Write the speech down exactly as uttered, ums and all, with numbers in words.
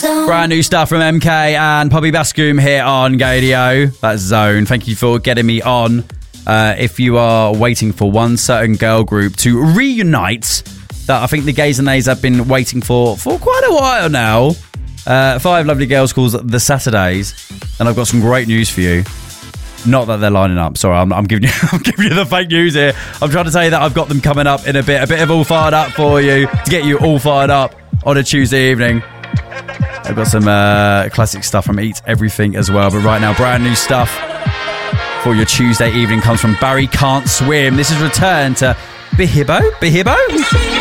Brand new stuff from M K and Poppy Bascombe here on Gadio. That's Zone. Thank you for getting me on. Uh, if you are waiting for one certain girl group to reunite, that I think the gays and nays have been waiting for for quite a while now. Uh, five lovely girls called The Saturdays, and I've got some great news for you. Not that they're lining up. Sorry, I'm, I'm giving you, I'm giving you the fake news here. I'm trying to tell you that I've got them coming up in a bit, a bit of all fired up for you to get you all fired up on a Tuesday evening. I've got some uh, classic stuff from Eat Everything as well, but right now, brand new stuff for your Tuesday evening comes from Barry Can't Swim. This is Return to Bihibo. Bihibo?